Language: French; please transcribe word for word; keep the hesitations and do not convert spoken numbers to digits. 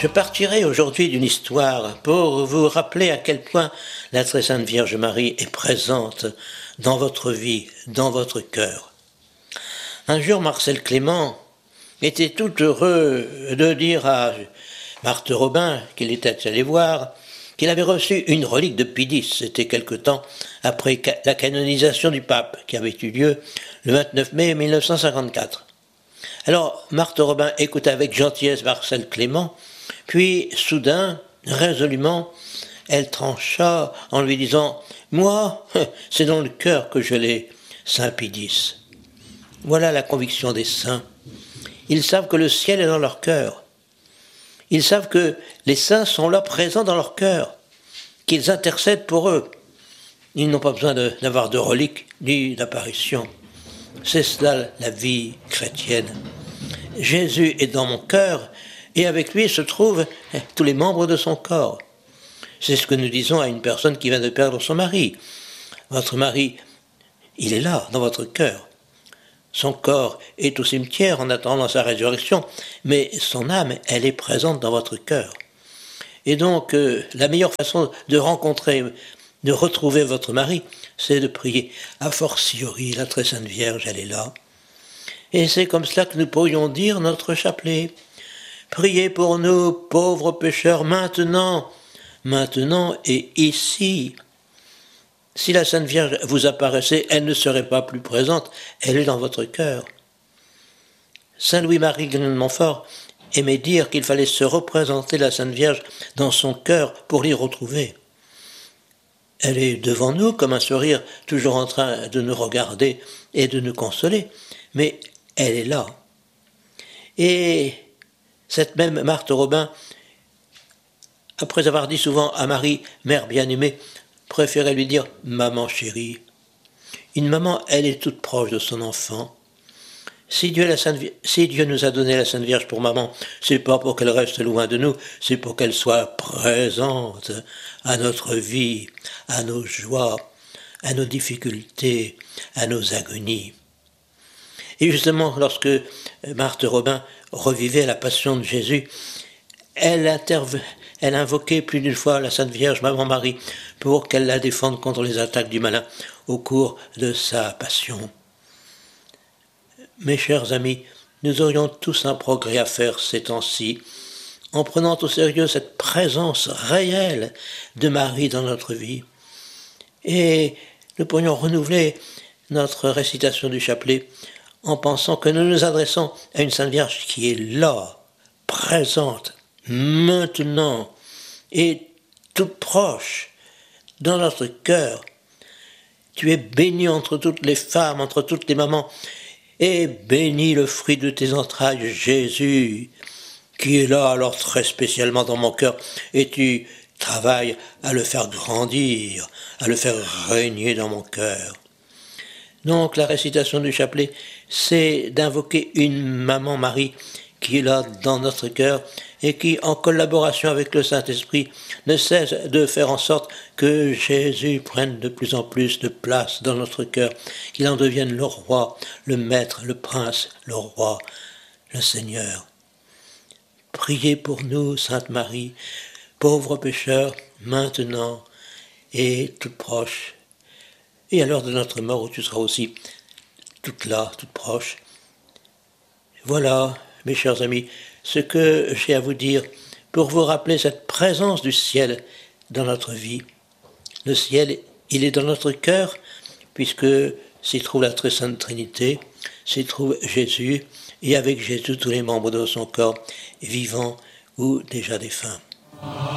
Je partirai aujourd'hui d'une histoire pour vous rappeler à quel point la très sainte Vierge Marie est présente dans votre vie, dans votre cœur. Un jour, Marcel Clément était tout heureux de dire à Marthe Robin, qu'il était allé voir, qu'il avait reçu une relique de Pie X. C'était quelque temps après la canonisation du pape, qui avait eu lieu le vingt-neuf mai mille neuf cent cinquante-quatre. Alors, Marthe Robin écouta avec gentillesse Marcel Clément, puis, soudain, résolument, elle trancha en lui disant « Moi, c'est dans le cœur que je l'ai, Saint Pie X. » Voilà la conviction des saints. Ils savent que le ciel est dans leur cœur. Ils savent que les saints sont là présents dans leur cœur, qu'ils intercèdent pour eux. Ils n'ont pas besoin de, d'avoir de reliques ni d'apparitions. C'est cela la vie chrétienne. Jésus est dans mon cœur et avec lui se trouvent tous les membres de son corps. C'est ce que nous disons à une personne qui vient de perdre son mari. Votre mari, il est là, dans votre cœur. Son corps est au cimetière en attendant sa résurrection, mais son âme, elle est présente dans votre cœur. Et donc, euh, la meilleure façon de rencontrer, de retrouver votre mari, c'est de prier. A fortiori, la très sainte Vierge, elle est là. Et c'est comme cela que nous pourrions dire notre chapelet. Priez pour nous, pauvres pécheurs, maintenant, maintenant et ici. Si la Sainte Vierge vous apparaissait, elle ne serait pas plus présente, elle est dans votre cœur. Saint Louis-Marie de Montfort aimait dire qu'il fallait se représenter la Sainte Vierge dans son cœur pour l'y retrouver. Elle est devant nous comme un sourire, toujours en train de nous regarder et de nous consoler, mais elle est là. Et cette même Marthe Robin, après avoir dit souvent à Marie, mère bien-aimée, préférait lui dire « maman chérie ». Une maman, elle est toute proche de son enfant. Si Dieu, la Sainte, si Dieu nous a donné la Sainte Vierge pour maman, c'est pas pour qu'elle reste loin de nous, c'est pour qu'elle soit présente à notre vie, à nos joies, à nos difficultés, à nos agonies. Et justement, lorsque Marthe Robin revivait la passion de Jésus, elle, interve, elle invoquait plus d'une fois la Sainte Vierge, Maman Marie, pour qu'elle la défende contre les attaques du malin au cours de sa passion. Mes chers amis, nous aurions tous un progrès à faire ces temps-ci, en prenant au sérieux cette présence réelle de Marie dans notre vie. Et nous pourrions renouveler notre récitation du chapelet en pensant que nous nous adressons à une Sainte Vierge qui est là, présente, maintenant, et toute proche, dans notre cœur. Tu es bénie entre toutes les femmes, entre toutes les mamans, et béni le fruit de tes entrailles, Jésus, qui est là alors très spécialement dans mon cœur, et tu travailles à le faire grandir, à le faire régner dans mon cœur. Donc la récitation du chapelet, c'est d'invoquer une maman Marie qui est là dans notre cœur et qui, en collaboration avec le Saint-Esprit, ne cesse de faire en sorte que Jésus prenne de plus en plus de place dans notre cœur, qu'il en devienne le roi, le maître, le prince, le roi, le Seigneur. Priez pour nous, Sainte Marie, pauvres pécheurs, maintenant et toute proche, et à l'heure de notre mort où tu seras aussi toute là, toute proche. Voilà, mes chers amis, ce que j'ai à vous dire pour vous rappeler cette présence du ciel dans notre vie. Le ciel, il est dans notre cœur, puisque s'y trouve la très sainte Trinité, s'y trouve Jésus, et avec Jésus tous les membres de son corps, vivants ou déjà défunts.